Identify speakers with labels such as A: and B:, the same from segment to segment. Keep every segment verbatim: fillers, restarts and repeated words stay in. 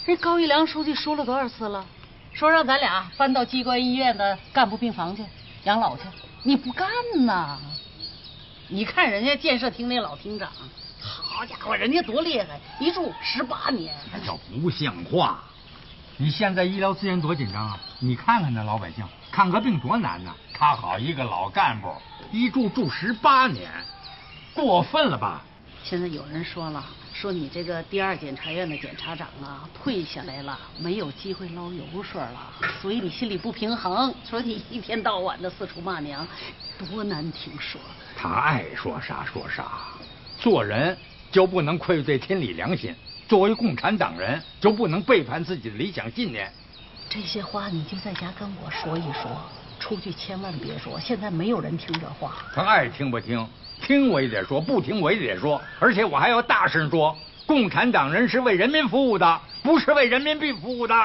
A: 人高一良书记说了多少次了，说让咱俩搬到机关医院的干部病房去养老去，你不干呐？你看人家建设厅那老厅长，好家伙，人家多厉害，一住十八年。
B: 那叫不像话！你现在医疗资源多紧张啊！你看看那老百姓，看个病多难呐！他好一个老干部，一住住十八年，过分了吧？
A: 现在有人说了，说你这个第二检察院的检察长啊，退下来了，没有机会捞油水了，所以你心里不平衡，说你一天到晚的四处骂娘，多难听说。
B: 他爱说啥说啥，做人就不能愧对天理良心。作为共产党人，就不能背叛自己的理想信念。
A: 这些话你就在家跟我说一说，出去千万别说。现在没有人听这话。
B: 他爱听不听，听我也得说，不听我也得说，而且我还要大声说：共产党人是为人民服务的，不是为人民币服务的。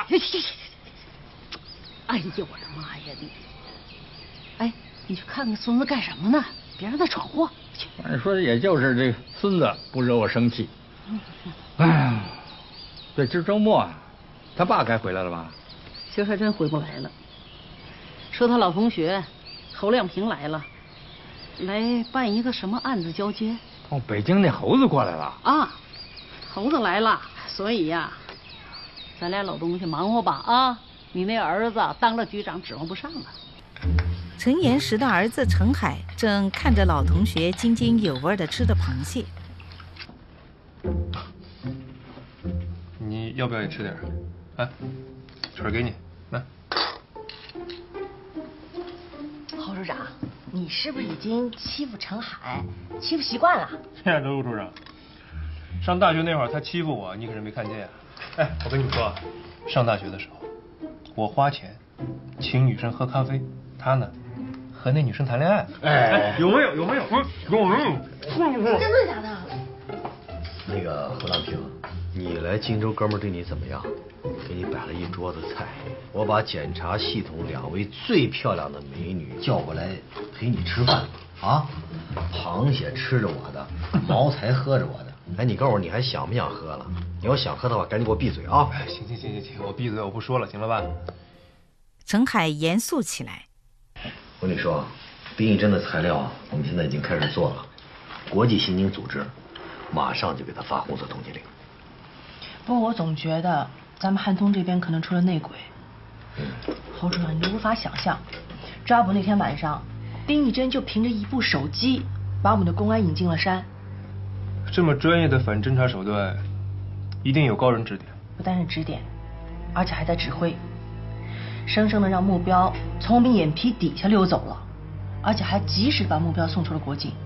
A: 哎呀，我的妈呀你！哎，你去看看孙子干什么呢？别让他闯祸。
B: 反正说也就是这孙子不惹我生气。哎呀，对，这周末他爸该回来了吧？
A: 今儿还真回不来了。说他老同学侯亮平来了，来办一个什么案子交接。
B: 哦，北京那猴子过来了
A: 啊，猴子来了，所以呀，咱俩老东西忙活吧啊！你那儿子当了局长指望不上了。
C: 陈岩石的儿子陈海正看着老同学津津有味地吃着螃蟹。
D: 你要不要也吃点？哎，水给你，来。
E: 侯处长，你是不是已经欺负陈海，欺负习惯了？
D: 亲爱的陆处长，上大学那会儿他欺负我，你可是没看见啊。哎，我跟你们说啊，上大学的时候，我花钱请女生喝咖啡，他呢和那女生谈恋爱。哎，有没有？有没有？有没有？
E: 真的假的？
F: 那个胡浪平，你来荆州，哥们儿对你怎么样？给你摆了一桌子菜，我把检察系统两位最漂亮的美女叫过来陪你吃饭啊！螃蟹吃着我的，茅台喝着我的。哎，你告诉我，你还想不想喝了？你要想喝的话，赶紧给我闭嘴啊！
D: 哎，行行行行行，我闭嘴，我不说了，行了吧？
C: 陈海严肃起来。
F: 我跟你说，丁义珍的材料我们现在已经开始做了，国际刑警组织马上就给他发红色通缉令。
E: 不过我总觉得咱们汉通这边可能出了内鬼。
F: 嗯，
E: 侯处长，你无法想象，抓捕那天晚上，丁义珍就凭着一部手机把我们的公安引进了山。
D: 这么专业的反侦查手段，一定有高人指点。
E: 不但是指点，而且还在指挥，生生的让目标从我们眼皮底下溜走了，而且还及时把目标送出了国境。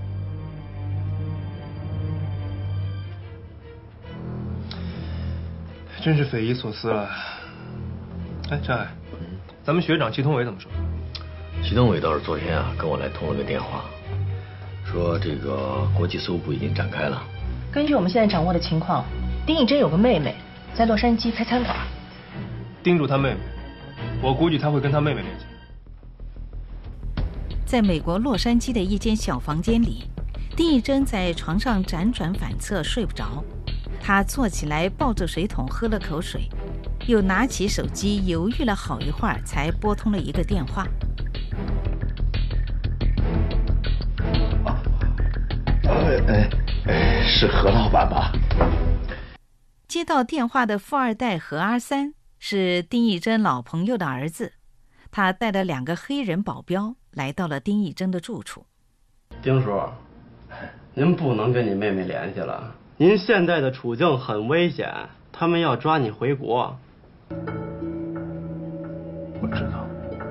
D: 真是匪夷所思了。哎，张海，咱们学长祁同伟怎么说？
F: 祁同伟倒是昨天啊跟我来通了个电话，说这个国际搜捕已经展开了。
E: 根据我们现在掌握的情况，丁义珍有个妹妹在洛杉矶开餐馆。
D: 盯住他妹妹，我估计他会跟他妹妹联系。
C: 在美国洛杉矶的一间小房间里，丁义珍在床上辗转反侧睡不着。他坐起来，抱着水桶喝了口水，又拿起手机，犹豫了好一会儿，才拨通了一个电话。
F: 哎哎哎，是何老板吧？
C: 接到电话的富二代何阿三是丁义珍老朋友的儿子，他带了两个黑人保镖来到了丁义珍的住处。
G: 丁叔，您不能跟你妹妹联系了。您现在的处境很危险，他们要抓你回国。
F: 我知道，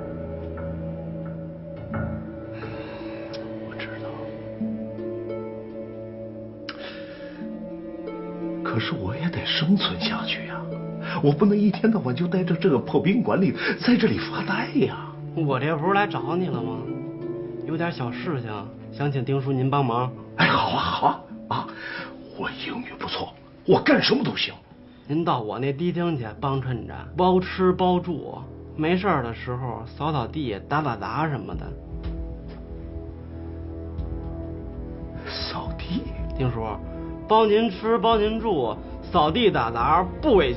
F: 我知道。可是我也得生存下去呀，我不能一天到晚就待在这个破宾馆里，在这里发呆呀。
G: 我这不是来找你了吗？有点小事情，想请丁叔您帮忙。
F: 哎，好啊，好啊，啊！我英语不错，我干什么都行。
G: 您到我那迪厅去帮衬着，包吃包住，没事的时候扫扫地、打打杂什么的。
F: 扫地？
G: 丁叔，包您吃包您住，扫地打杂不违